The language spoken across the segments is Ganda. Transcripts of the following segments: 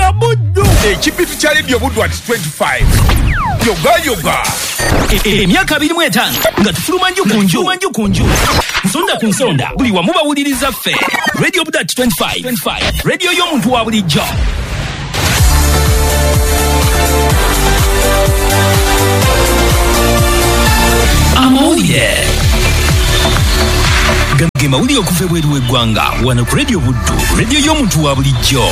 Radio Buddu. Ekipitu kya Radio Buddu at 25. Yoga. Emyaka 25 nga tufuluma nju kunju. Nsonda ku nsonda buli wamu bawuliriza ffe. Radio Buddu at 25. Radio y'omuntu wa bulijjo. Amawulire ge mawulire okuva ebweru w'eggwanga wano ku Radio Buddu, radio y'omuntu wa bulijjo.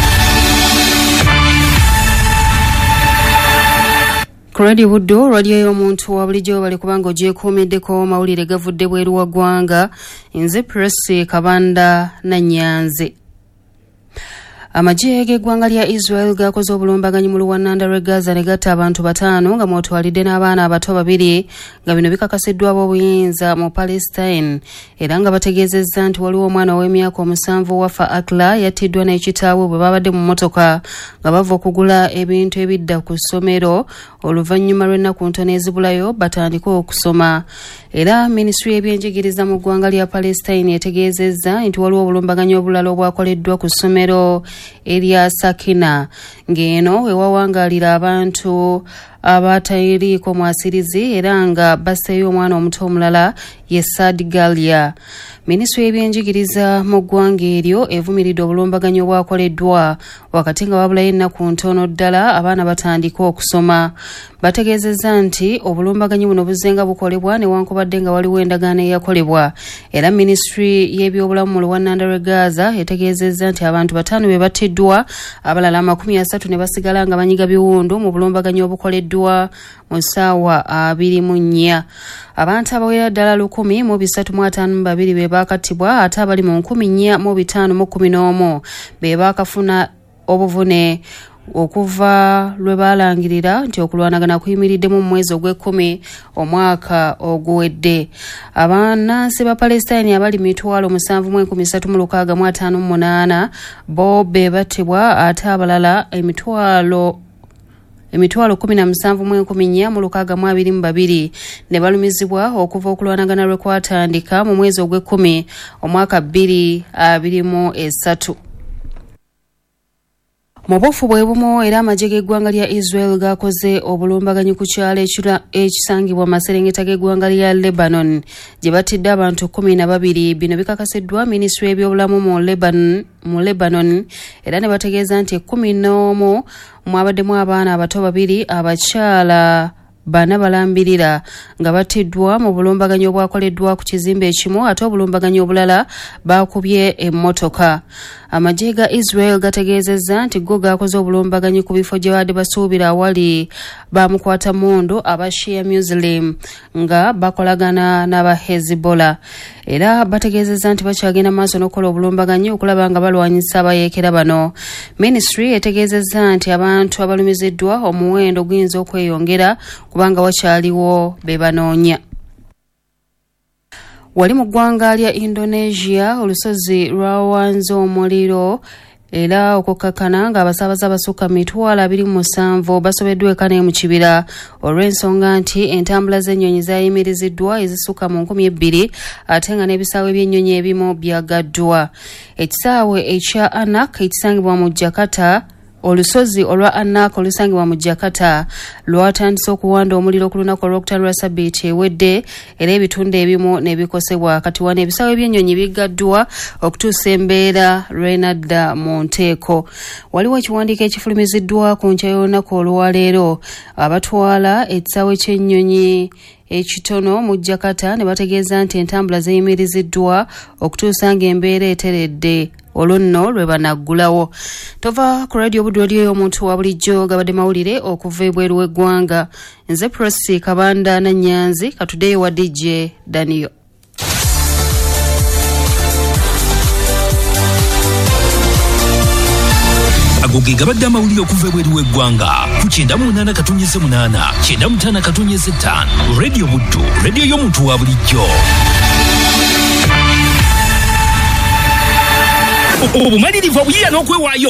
Ku Radio Buddu, radio y'omuntu wa bulijjo bali kubanga ogyekuumiddeko mawulire gavudde bweru wa ggwanga. Nze Presi Kabanda Nanyanze. Amagye g'eggwanga lya Israel gakoze obulumbaganyi mu Luwannanda lw'e Gaza ne gatta abantu 5 nga mwotwalidde n'abaana abato 2 nga bino bikakasiddwa obuyinza mu Palestine era nga bategeezezza nti waliwo omwana w'emyaka 7 wafa Akla yattiddwa n'ekitaawe bwe babadde mu mmotoka nga bava okugula ebintu ebidda ku ssomero oluvannyuma lw'ennaku ntono ezibulayo batandika okusoma. Era Ministry y'ebyenjigiriza mu ggwanga lya Palestine etegeezezza nti waliwo obulumbaganyi obulala obwakoleddwa ku ssomero Elia Sakina ngeno wewawangalira abantu abatayiriko mwasirizi era nga baseeyo omwana omuto omulala Yesad Galia. Ministry y'ebyenjigiriza mu ggwanga eryo evumiridde obulumbaganyi obwakoleddwa wakati nga wabulayo ennaku ntono ddala abaana batandika okusoma. Bategeezezza nti obulumbaganyi buno buzenga bukolebwa newankubadde nga waliwo endagaano eyakolebwa. Era Ministry y'ebyobulamu mu Luwannanda lw'e Gaza etegeezezza nti abantu 5 be battiddwa, abalala 30 ne basigala nga banyiga biwundu mu bulumbaganyi obukoleddwa mu ssaawa 24. Abantu abawera ddala 1,352 be baakattibwa ate abali mu 4,511 be baakafuna obuvune okuva lwe balangirira nti okulwanagana kuyimiridde mu mwezi ogw'Ekkumi omwaka oguwedde. Abannansi ba Palestine abali 7,358 bo be battibwa ate abalala emitwalo 17,422 ne balumizibwa okuva okulwanagana lwe kwatandika mu mwezi ogw'Ekkumi omwaka 2023. Mu bufu bwe bumu era amagye g'eggwanga lya Israel gakoze obulumbaganyi ku kyalo ekisangibwa maserengeta g'eggwanga lya Lebanon gye battidde abantu 12. Bino bikakasiddwa Ministry y'ebyobulamu mu Lebanon era ne bategeeza nti 11 mwabaddemu abaana abato 2 abakyala 4 balambirira nga battiddwa mu bulumbaganyi obwakoleddwa ku kizimbe ekimu ate obulumbaganyi obulala bakubye emmotoka. Amagye ga Israel gategeezezza nti go gakoze obulumbaganyi ku bifo gye badde basuubira awali bamukwata mundu aba Shia Muslim nga bakolagana n'aba Hezbollah. Era bategeezezza nti bakyagenda maaso n'okukola obulumbaganyi okulaba nga balwanyisa abayeekera bano. Ministry etegeezezza nti abantu abalumiziddwa omuwendo guyinza okweyongera kubanga wakyaliwo be banoonya. Wali mu ggwanga lya Indonesia olusozi lwawanze omuliro era okukkakkana nga abasaabaze abasukka 27 basobeddwa ekane mu kibira olw'ensonga nti entambula z'ennyonyi zayimiriziddwa ezisukka mu 2,000 ate nga n'ebisaawe by'ennyonyi ebimu byagaddwa. Ekisaawe ekya Anak ekisangibwa mu Jakarta olusozi olwa Anak olusangibwa mu Jakarta lwatandise okuwanda omuliro ku lunaku olwokutaano lwa Ssabbiiti ewedde era ebitundu ebimu ne bikosebwa. Kati wano ebisaawe by'ennyonyi biggaddwa okutuusa embeera lw'enadda mu nteeko. Waliwo ekiwandiiko ekifulumiziddwa ku nkya y'olunaku olwaleero abatwala ekisaawe ky'ennyonyi ekitono mu Jakarta ne bategeeza nti entambula zeyimiriziddwa okutuusa ng'embeera eteredde olwo nno lwe banaggulawo. Tova ku Radio Buddu radio y'omuntu wa bulijjo gabadde mawulire okuva ebweru w'eggwanga. Nze Presi Kabanda Nanyanzi katuddeyo wa DJ Daniel. Agoge gabadde amawulire okuva ebweru w'eggwanga ku 98.8 95.5 Radio Buddu radio y'omuntu wa bulijjo. Obumalirivu obuyira n'okwewaayo